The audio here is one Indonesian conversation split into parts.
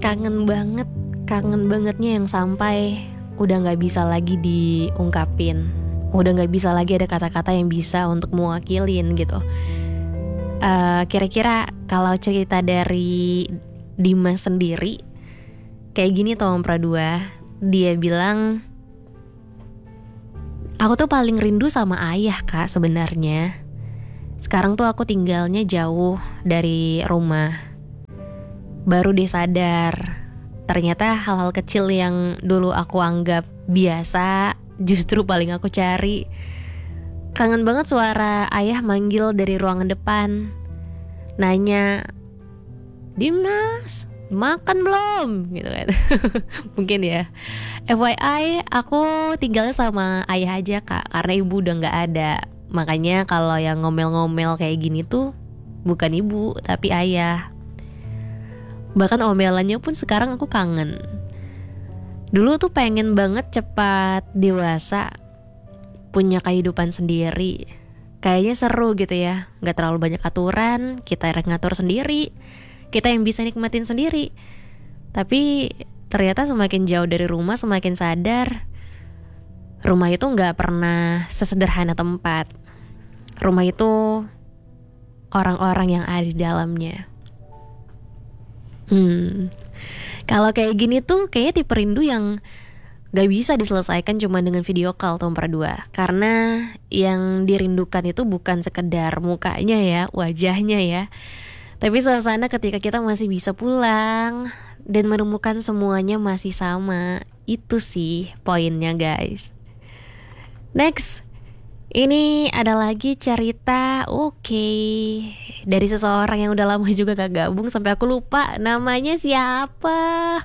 kangen bangetnya yang sampai udah gak bisa lagi diungkapin, udah gak bisa lagi ada kata-kata yang bisa untuk mewakilin gitu. Kira-kira kalau cerita dari Dimas sendiri kayak gini Tom Pradua, dia bilang, aku tuh paling rindu sama ayah kak sebenarnya. Sekarang tuh aku tinggalnya jauh dari rumah. Baru deh sadar, ternyata hal-hal kecil yang dulu aku anggap biasa justru paling aku cari. Kangen banget suara ayah manggil dari ruangan depan, nanya, Dimas, makan belum? Gitu kan. Mungkin ya. FYI, aku tinggalnya sama ayah aja kak, karena ibu udah gak ada. Makanya kalau yang ngomel-ngomel kayak gini tuh bukan ibu, tapi ayah. Bahkan omelannya pun sekarang aku kangen. Dulu tuh pengen banget cepat dewasa, punya kehidupan sendiri. Kayaknya seru gitu ya, gak terlalu banyak aturan, kita yang ngatur sendiri, kita yang bisa nikmatin sendiri. Tapi ternyata semakin jauh dari rumah, semakin sadar rumah itu gak pernah sesederhana tempat. Rumah itu orang-orang yang ada di dalamnya. Kalau kayak gini tuh kayaknya tipe rindu yang gak bisa diselesaikan cuma dengan video call Tom Pradua. Karena yang dirindukan itu bukan sekedar mukanya ya, wajahnya ya, tapi suasana ketika kita masih bisa pulang dan menemukan semuanya masih sama. Itu sih poinnya guys. Next, ini ada lagi cerita dari seseorang yang udah lama juga gak gabung, sampai aku lupa namanya siapa.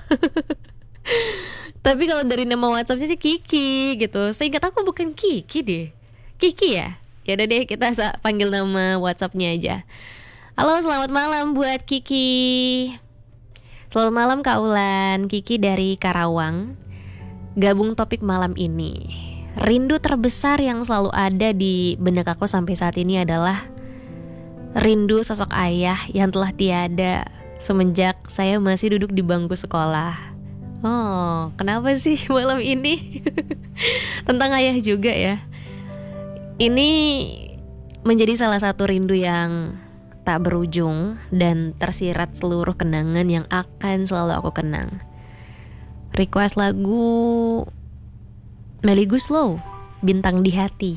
Tapi kalau dari nama WhatsAppnya sih Kiki gitu. Seingat aku bukan Kiki deh. Kiki ya? Ya udah deh, kita panggil nama WhatsAppnya aja. Halo, selamat malam buat Kiki. Selamat malam Kak Ulan, Kiki dari Karawang. Gabung topik malam ini. Rindu terbesar yang selalu ada di benak aku sampai saat ini adalah rindu sosok ayah yang telah tiada semenjak saya masih duduk di bangku sekolah. Oh, kenapa sih malam ini tentang ayah juga ya? Ini menjadi salah satu rindu yang tak berujung dan tersirat seluruh kenangan yang akan selalu aku kenang. Request lagu Melly Goeslaw, Bintang di Hati.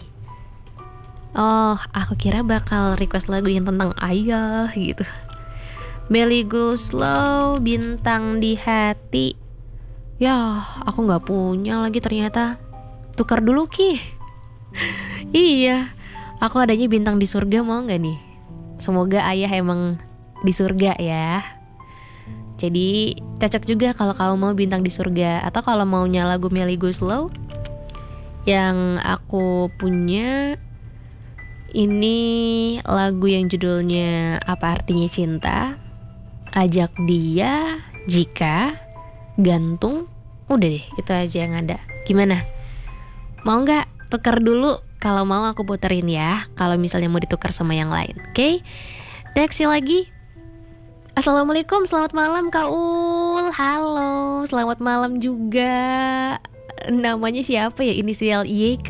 Oh, aku kira bakal request lagu yang tentang ayah gitu. Melly Goeslaw, Bintang di Hati. Ya, aku gak punya lagi ternyata. Tukar dulu Ki. Iya, aku adanya Bintang di Surga, mau gak nih? Semoga ayah emang di surga ya. Jadi cocok juga kalau kamu mau Bintang di Surga. Atau kalau maunya lagu Melly Goeslaw, yang aku punya ini lagu yang judulnya Apa Artinya Cinta, Ajak Dia, Jika, Gantung. Udah deh, itu aja yang ada. Gimana? Mau gak tukar dulu? Kalau mau aku puterin ya, kalau misalnya mau ditukar sama yang lain. Oke? Next lagi. Assalamualaikum, selamat malam Kak Ul. Halo, selamat malam juga. Namanya siapa ya? Inisial YK.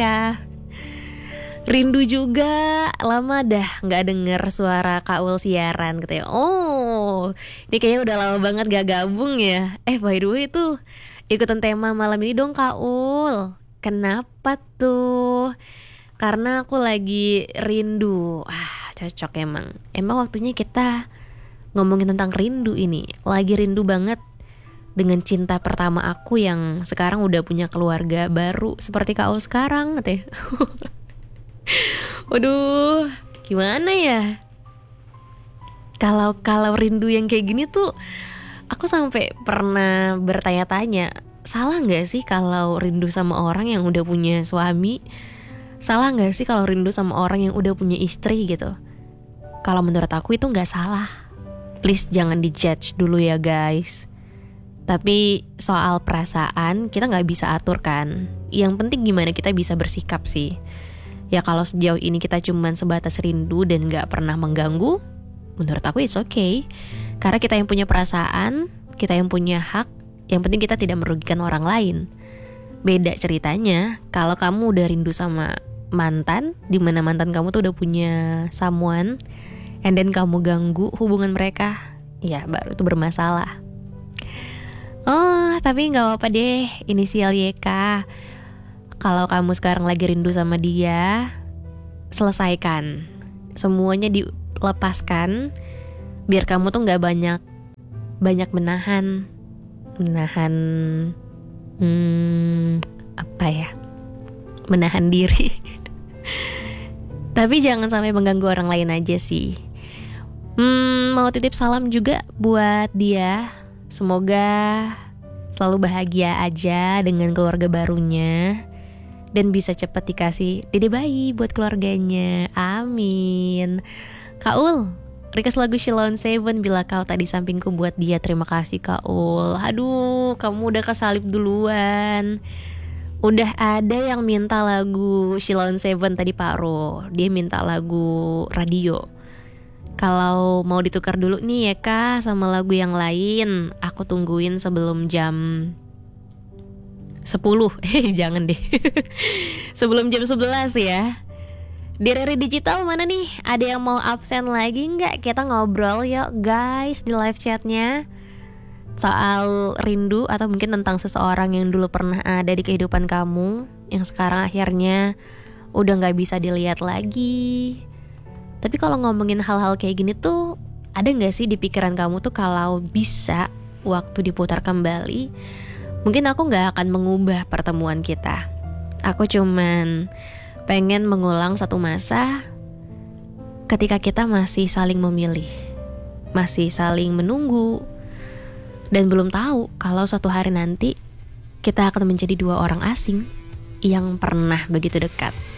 Rindu juga, lama dah gak denger suara Kak Ul siaran katanya. Oh, ini kayaknya udah lama banget gak gabung ya. By the way tuh, ikutan tema malam ini dong Kak Ul. Kenapa tuh? Karena aku lagi rindu. Cocok emang. Emang waktunya kita ngomongin tentang rindu ini. Lagi rindu banget dengan cinta pertama aku yang sekarang udah punya keluarga baru seperti Kak Ul sekarang katanya. Waduh, gimana ya? Kalau rindu yang kayak gini tuh, aku sampai pernah bertanya-tanya, salah nggak sih kalau rindu sama orang yang udah punya suami? Salah nggak sih kalau rindu sama orang yang udah punya istri gitu? Kalau menurut aku itu nggak salah. Please jangan dijudge dulu ya guys. Tapi soal perasaan kita nggak bisa atur kan. Yang penting gimana kita bisa bersikap sih. Ya kalau sejauh ini kita cuman sebatas rindu dan gak pernah mengganggu, menurut aku it's okay. Karena kita yang punya perasaan, kita yang punya hak. Yang penting kita tidak merugikan orang lain. Beda ceritanya kalau kamu udah rindu sama mantan, dimana mantan kamu tuh udah punya someone, and then kamu ganggu hubungan mereka, ya baru itu bermasalah. Oh, tapi gak apa-apa deh, inisial YK. Kalau kamu sekarang lagi rindu sama dia, selesaikan. Semuanya dilepaskan, biar kamu tuh gak banyak menahan menahan diri. Tapi jangan sampai mengganggu orang lain aja sih. Mau titip salam juga buat dia. Semoga selalu bahagia aja dengan keluarga barunya, dan bisa cepat dikasih dede bayi buat keluarganya. Amin. Kak Ul, request lagu Sheila on 7, Bila Kau Tak di Sampingku buat dia. Terima kasih Kak Ul. Aduh, kamu udah kesalip duluan. Udah ada yang minta lagu Sheila on 7 tadi, Pak Ro. Dia minta lagu radio. Kalau mau ditukar dulu nih ya Kak sama lagu yang lain, aku tungguin sebelum jam 10. Jangan deh. Sebelum jam 11 ya. Di Rere Digital mana nih? Ada yang mau absen lagi nggak? Kita ngobrol yuk guys di live chatnya soal rindu, atau mungkin tentang seseorang yang dulu pernah ada di kehidupan kamu, yang sekarang akhirnya udah nggak bisa dilihat lagi. Tapi kalau ngomongin hal-hal kayak gini tuh, ada nggak sih di pikiran kamu tuh kalau bisa waktu diputar kembali, mungkin aku nggak akan mengubah pertemuan kita. Aku cuman pengen mengulang satu masa ketika kita masih saling memilih, masih saling menunggu, dan belum tahu kalau suatu hari nanti kita akan menjadi dua orang asing yang pernah begitu dekat.